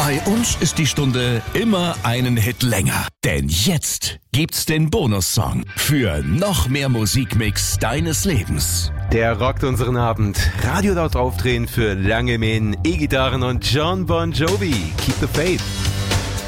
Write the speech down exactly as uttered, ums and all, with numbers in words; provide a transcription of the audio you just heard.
Bei uns ist die Stunde immer einen Hit länger. Denn jetzt gibt's den Bonussong für noch mehr Musikmix deines Lebens. Der rockt unseren Abend. Radio laut aufdrehen für lange Mähen, E-Gitarren und John Bon Jovi. Keep the Faith.